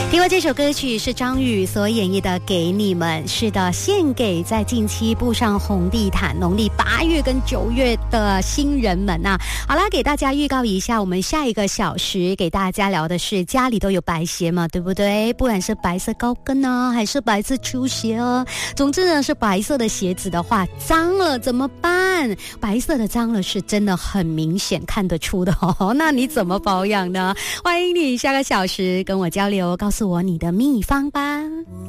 听过这首歌曲是张宇所演绎的《给你们》，是的，献给在近期步上红地毯农历8月跟9月的新人们啊。好啦，给大家预告一下，我们下一个小时给大家聊的是家里都有白鞋嘛，对不对？不管是白色高跟啊，还是白色球鞋啊，总之呢是白色的鞋子的话，脏了怎么办？白色的脏了是真的很明显看得出的哦。那你怎么保养呢？欢迎你下个小时跟我交流，告诉我你的秘方吧。